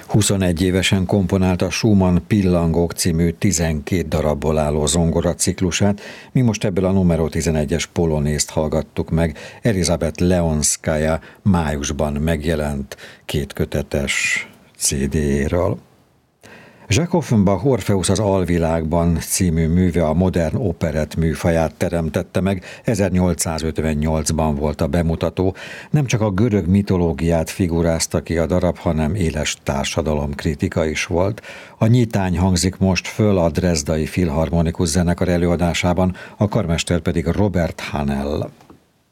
21 évesen komponálta Schumann Pillangók című 12 darabból álló zongora ciklusát, mi most ebből a numero 11-es polonészt hallgattuk meg, Elizabeth Leonszkaja májusban megjelent kétkötetes CD-ről. Jacques Offenbach Orpheus az Alvilágban című műve a modern operett műfaját teremtette meg, 1858-ban volt a bemutató, nem csak a görög mitológiát figurázta ki a darab, hanem éles társadalomkritika is volt. A nyitány hangzik most föl a Dresdai Filharmonikus Zenekar előadásában, a karmester pedig Robert Hanel.